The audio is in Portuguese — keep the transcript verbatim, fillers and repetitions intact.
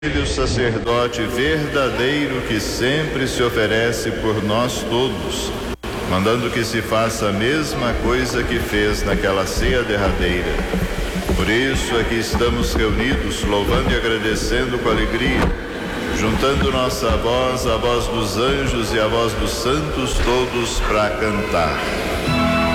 Ele, o sacerdote verdadeiro que sempre se oferece por nós todos, mandando que se faça a mesma coisa que fez naquela ceia derradeira. Por isso aqui estamos reunidos, louvando e agradecendo com alegria, juntando nossa voz, a voz dos anjos e a voz dos santos todos para cantar.